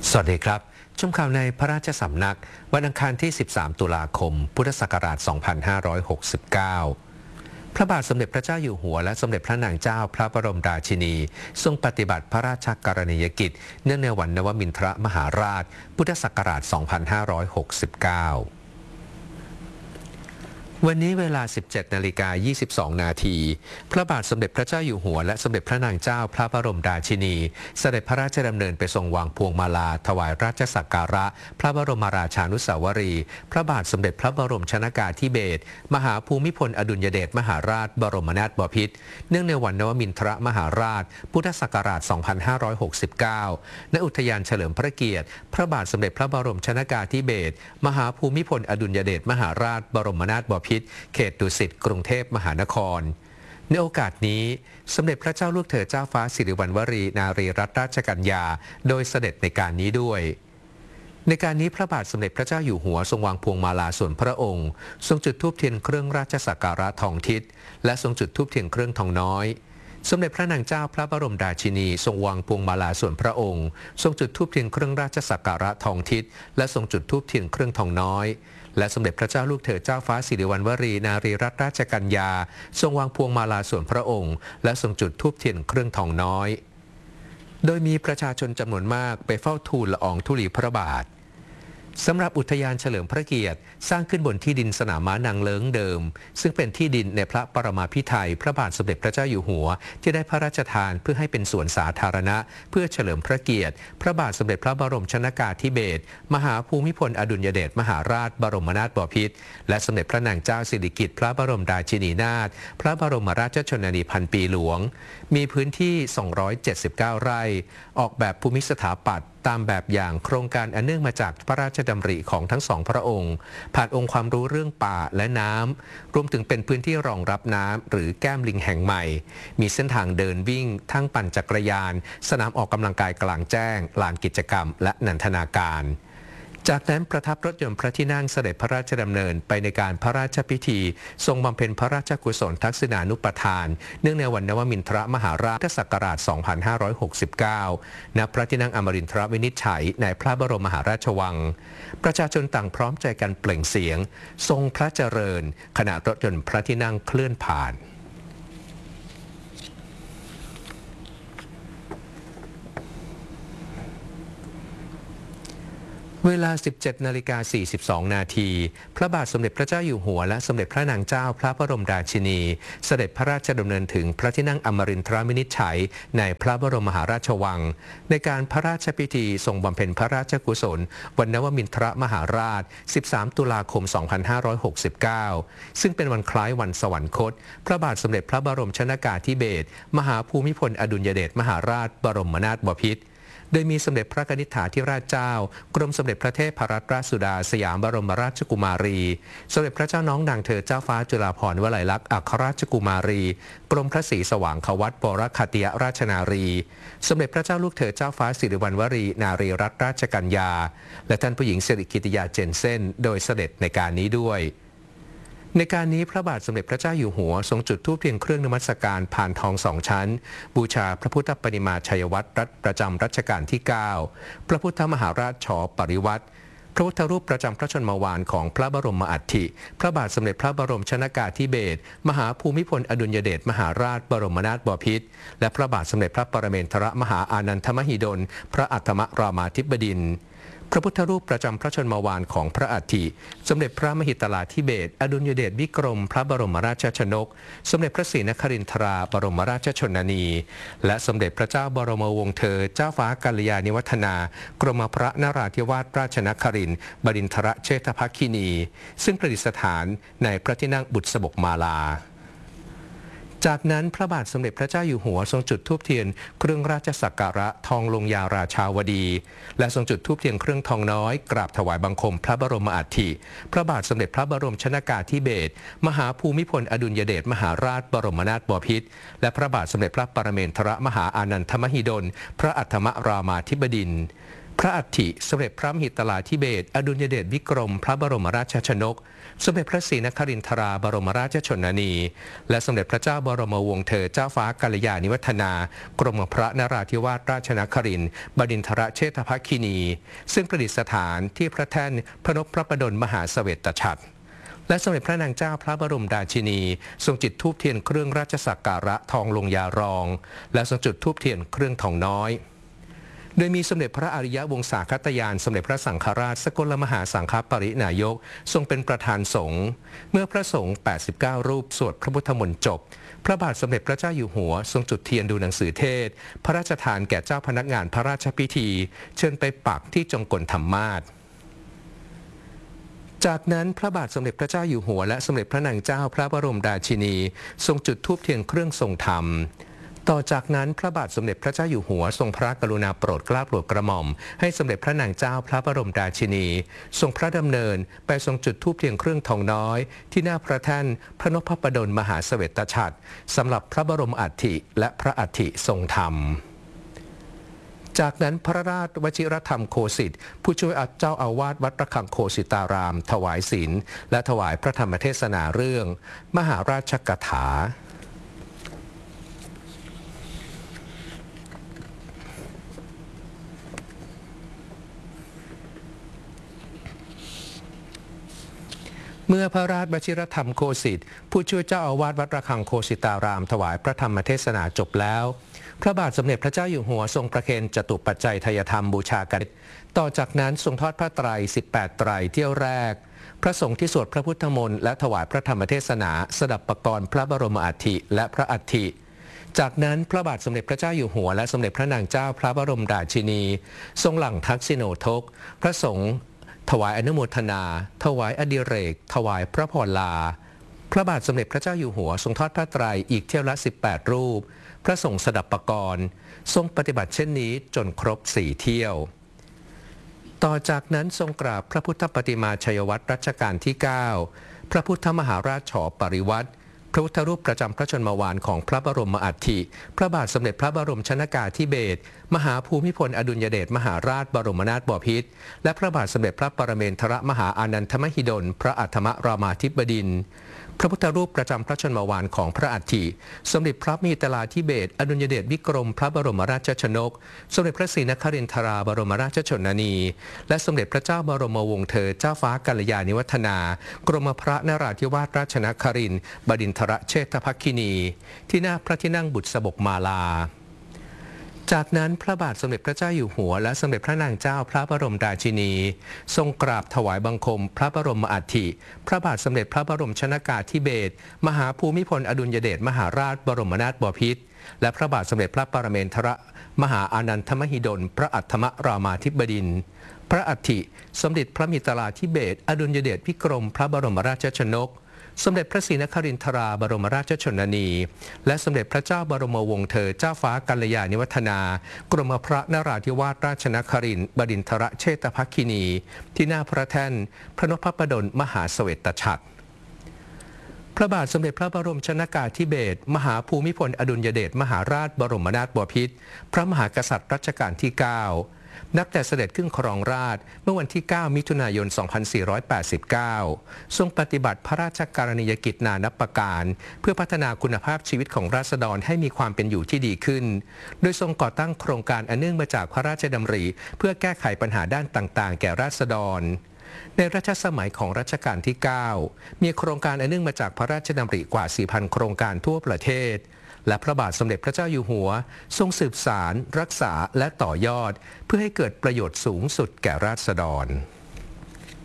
สวัสดีครับชมข่าวในพระราชสำนักวันอังคารที่ 13 ตุลาคม พุทธศักราช 2569 พระบาทสมเด็จพระเจ้าอยู่หัวและสมเด็จพระนางเจ้าพระบรมราชินีทรงปฏิบัติพระราชกรณียกิจเนื่องในวันนวมินทรมหาราช พุทธศักราช 2569วันนี้เวลา 17:22 นาทีพระบาทสมเด็จพระเจ้าอยู่หัวและสมเด็จพระนางเจ้าพระบรมราชินีเสด็จพระราชดำเนินไปทรงวางพวงมาลาถวายราชสักการะพระบรมราชานุสาวรีย์พระบาทสมเด็จพระบรมชนกาธิเบศรมหาภูมิพลอดุลยเดชมหาราชบรมนาถบพิตรเนื่องในวันนวมินทรมหาราชพุทธศักราช 2569 ณ อุทยานเฉลิมพระเกียรติพระบาทสมเด็จพระบรมชนกาธิเบศรมหาภูมิพลอดุลยเดชมหาราชบรมนาถบพิตรเขตดุสิตกรุงเทพมหานครในโอกาสนี้สมเด็จพระเจ้าลูกเธอเจ้าฟ้าสิริวัณวรีนารีรัตนราชกัญญาโดยเสด็จในการนี้ด้วยในการนี้พระบาทสมเด็จพระเจ้าอยู่หัวทรงวางพวงมาลาส่วนพระองค์ทรงจุดธูปเทียนเครื่องราชสักการะทองทิศและทรงจุดธูปเทียนเครื่องทองน้อยสมเด็จพระนางเจ้าพระบรมราชินีทรงวางพวงมาลาส่วนพระองค์ทรงจุดธูปเทียนเครื่องราชสักการะทองทิศและทรงจุดธูปเทียนเครื่องทองน้อยและสมเด็จพระเจ้าลูกเธอเจ้าฟ้าสิริวัณวรีนารีรัตนราชกัญญาทรงวางพวงมาลาส่วนพระองค์และทรงจุดธูปเทียนเครื่องทองน้อยโดยมีประชาชนจำนวนมากไปเฝ้าทูลละอองธุลีพระบาทสำหรับอุทยานเฉลิมพระเกียรติสร้างขึ้นบนที่ดินสนามม้านางเลิ้งเดิมซึ่งเป็นที่ดินในพระปรมาภิไธยพระบาทสมเด็จพระเจ้าอยู่หัวที่ได้พระราชทานเพื่อให้เป็นสวนสาธารณะเพื่อเฉลิมพระเกียรติพระบาทสมเด็จพระบรมชนกาธิเบศรมหาภูมิพลอดุลยเดชมหาราชบรมนาถบพิตรและสมเด็จพระนางเจ้าสิริกิติ์พระบรมราชินีนาถพระบรมราชชนนีพันปีหลวงมีพื้นที่279ไร่ออกแบบภูมิสถาปัตย์ตามแบบอย่างโครงการอันเนื่องมาจากพระราชดำริของทั้งสองพระองค์ผ่านองค์ความรู้เรื่องป่าและน้ำรวมถึงเป็นพื้นที่รองรับน้ำหรือแก้มลิงแห่งใหม่มีเส้นทางเดินวิ่งทั้งปั่นจักรยานสนามออกกำลังกายกลางแจ้งลานกิจกรรมและนันทนาการจากนั้นประทับรถยนต์พระที่นั่งเสด็จพระราชดำเนินไปในการพระราชพิธีทรงบำเพ็ญพระราชกุศลทักษิณานุปทานเนื่องในวันนวมินทรมหาราชพุทธศักราช 2569 ณ พระที่นั่งอมรินทรวินิจฉัยในพระบรมมหาราชวังประชาชนต่างพร้อมใจกันเปล่งเสียงทรงพระเจริญขณะรถยนต์พระที่นั่งเคลื่อนผ่านเวลา 17:42 นาทีพระบาทสมเด็จพระเจ้าอยู่หัวและสมเด็จพระนางเจ้าพระบรมราชินีเสด็จพระราชดำเนินถึงพระที่นั่งอมรินทรวินิจฉัยในพระบรมมหาราชวังในการพระราชพิธีทรงบำเพ็ญพระราชกุศลวันนวมินทรมหาราช 13 ตุลาคม 2569 ซึ่งเป็นวันคล้ายวันสวรรคตพระบาทสมเด็จพระบรมชนกาธิเบศรมหาภูมิพลอดุลยเดชมหาราชบรมนาถบพิตรโดยมีสมเด็จพระกนิษฐาธิราชเจ้ากรมสมเด็จพระเทพรัตนราชสุดาสยามบรมราชกุมารีสมเด็จพระเจ้าน้องนางเธอเจ้าฟ้าจุฬาภรณ์วลัยลักษณ์อัครราชกุมารีกรมพระศรีสว่างควัตวรคติยราชนารีสมเด็จพระเจ้าลูกเธอเจ้าฟ้าสิริวัณวรีนารีรัตนราชกัญญาและท่านผู้หญิงสิริกิติยาเจนเซ่นโดยเสด็จในการนี้ด้วยในการนี้พระบาทสมเด็จพระเจ้าอยู่หัวทรงจุดธูปเทียนเครื่องนมัสการผ่านทอง2 ชั้นบูชาพระพุทธปฏิมาชัยวัตรประจำรัชกาลที่ 9 พระพุทธมหาราชฉปริวัติพระพุทธรูปประจำพระชนมวาลของพระบรมอัฐิพระบาทสมเด็จพระบรมชนกาธิเบศรมหาภูมิพลอดุลยเดชมหาราชบรมนาถบพิตรและพระบาทสมเด็จพระปรเมนทรมหาอานันทมหิดลพระอัฏฐมรามาธิบดินทร์พระพุทธรูปประจำพระชนมวาลของพระอัฐิสมเด็จพระมหิตลาธิเบศรอดุลยเดชวิกรมพระบรมราชชนกสมเด็จพระศรีนครินทราบรมราชชนนีและสมเด็จพระเจ้าบรมวงศ์เธอเจ้าฟ้ากัลยาณิวัฒนากรมพระนราธิวาสราชนครินทร์บดินทรเชษฐภคินีซึ่งประดิษฐานในพระที่นั่งบุษบกมาลาจากนั้นพระบาทสมเด็จพระเจ้าอยู่หัวทรงจุดธูปเทียนเครื่องราชสักการะทองลงยาราชาวดีและทรงจุดธูปเทียนเครื่องทองน้อยกราบถวายบังคมพระบรมอัฐิพระบาทสมเด็จพระบรมชนกาธิเบศรมหาภูมิพลอดุลยเดชมหาราชบรมนาถบพิตรและพระบาทสมเด็จพระปรเมนทรมหาอานันทมหิดลพระอัฏฐมรามาธิบดินทร์พระอัฐิสมเด็จพระมหิตลาธิเบศรอดุลยเดชวิกรมพระบรมราชชนกสมเด็จพระศรีนครินทราบรมราชชนนีและสมเด็จพระเจ้าบรมวงศ์เธอเจ้าฟ้ากัลยาณิวัฒนากรมพระนราธิวาสราชนครินทร์บดินทรเชษฐภคินีซึ่งประดิษฐานที่พระแท่นพระนพพระประดลมหาเสวตฉัตรและสมเด็จพระนางเจ้าพระบรมราชินีทรงจุดธูปเทียนเครื่องราชสักการะทองลงยารองและทรงจุดธูปเทียนเครื่องทองน้อยโดยมีสมเด็จพระอริยวงศาคตยานสมเด็จพระสังฆราชสกลมหาสังฆปรินายกทรงเป็นประธานสงฆ์เมื่อพระสงฆ์89รูปสวดพระพุทธมนต์จบพระบาทสมเด็จพระเจ้าอยู่หัวทรงจุดเทียนดูหนังสือเทศพระราชทานแก่เจ้าพนักงานพระราชพิธีเชิญไปปักที่จงกลธรรมาสน์จากนั้นพระบาทสมเด็จพระเจ้าอยู่หัวและสมเด็จพระนางเจ้าพระบรมราชินีทรงจุดธูปเทียนเครื่องทรงธรรมต่อจากนั้นพระบาทสมเด็จพระเจ้าอยู่หัวทรงพระกรุณาโปรดเกล้าโปรดกระหม่อมให้สมเด็จพระนางเจ้าพระบรมราชินีทรงพระดำเนินไปทรงจุดธูปเทียนเครื่องทองน้อยที่หน้าพระแท่นพระนพพระประดลมหาเสวตฉัตรสำหรับพระบรมอัฐิและพระอัฐิทรงธรรมจากนั้นพระราชวชิรธรรมโคสิทธิ์ผู้ช่วยเจ้าอาวาสวัดระฆังโคสิตารามถวายศีลและถวายพระธรรมเทศนาเรื่องมหาราชกถาเมื่อพระราชวชิรธรรมโคสิทธิ์ผู้ช่วยเจ้าอาวาสวัดระฆังโคสิตารามถวายพระธรรมเทศนาจบแล้วพระบาทสมเด็จพระเจ้าอยู่หัวทรงประเคนจตุปัจจัยทายธรรมบูชากันต่อจากนั้นทรงทอดพระไตร18ไตรเที่ยวแรกพระสงฆ์ที่สวดพระพุทธมนต์และถวายพระธรรมเทศนาสดับปกรณ์พระบรมอัฐิและพระอัฐิจากนั้นพระบาทสมเด็จพระเจ้าอยู่หัวและสมเด็จพระนางเจ้าพระบรมราชินีทรงหลั่งทักษิโนทกพระสงฆ์ถวายอนุโมทนาถวายอดิเรกถวายพระพรลาพระบาทสมเด็จพระเจ้าอยู่หัวทรงทอดพระไตรอีกเที่ยวละ18รูปพระสงฆ์สดับปกรณ์ทรงปฏิบัติเช่นนี้จนครบ4เที่ยวต่อจากนั้นทรงกราบพระพุทธปฏิมาชัยวัตรรัชกาลที่9พระพุทธมหาราชฉปริวัติพระพุทธรูปประจำพระชนมวาลของพระบรมอัฐิพระบาทสมเด็จพระบรมชนกาธิเบศรมหาภูมิพลอดุลยเดชมหาราชบรมนาถบพิตรและพระบาทสมเด็จพระปรเมนทรมหาอานันทมหิดลพระอัฏฐมรามาธิบดินทร์พระพุทธรูปประจำพระชนมวาลของพระอัฐิสมเด็จพระมหิตลาธิเบศรอดุลยเดชวิกรมพระบรมราชชนกสมเด็จพระศรีนครินทราบรมราชชนนีและสมเด็จพระเจ้าบรมวงศ์เธอเจ้าฟ้ากัลยาณิวัฒนากรมพระนราธิวาสราชนครินทร์บดินทรเชษฐภคินีที่หน้าพระที่นั่งบุษบกมาลาจากนั้นพระบาทสมเด็จพระเจ้าอยู่หัวและสมเด็จพระนางเจ้าพระบรมราชินีทรงกราบถวายบังคมพระบรมอัฐิพระบาทสมเด็จพระบรมชนกาธิเบศรมหาภูมิพลอดุลยเดชมหาราชบรมนาถบพิตรและพระบาทสมเด็จพระปรเมนทรมหาอานันทมหิดลพระอัฏฐมรามาธิบดินทร์พระอัฐิสมเด็จพระมหิตลาธิเบศรอดุลยเดชวิกรมพระบรมราชชนกสมเด็จพระศรีนครินทราบรมราชชนนีและสมเด็จพระเจ้าบรมวงศ์เธอเจ้าฟ้ากัลยาณิวัฒนากรมพระนราธิวาสราชนครินทร์บดินทรเชษฐภคินีที่หน้าพระแท่นพระนพพระประดลมหาเสวตฉัตรพระบาทสมเด็จพระบรมชนกาธิเบศรมหาภูมิพลอดุลยเดชมหาราชบรมนาถบพิตรพระมหากษัตริย์รัชกาลที่9นับแต่เสด็จขึ้นครองราชย์เมื่อวันที่ 9 มิถุนายน 2489 ทรงปฏิบัติพระราชกรณียกิจนานับประการเพื่อพัฒนาคุณภาพชีวิตของราษฎรให้มีความเป็นอยู่ที่ดีขึ้นโดยทรงก่อตั้งโครงการอันเนื่องมาจากพระราชดำริเพื่อแก้ไขปัญหาด้านต่างๆแก่ราษฎรในรัชสมัยของรัชกาลที่ 9 มีโครงการอันเนื่องมาจากพระราชดำริกว่า 4,000 โครงการทั่วประเทศและพระบาทสมเด็จพระเจ้าอยู่หัวทรงสืบสานรักษาและต่อยอดเพื่อให้เกิดประโยชน์สูงสุดแก่ราษฎร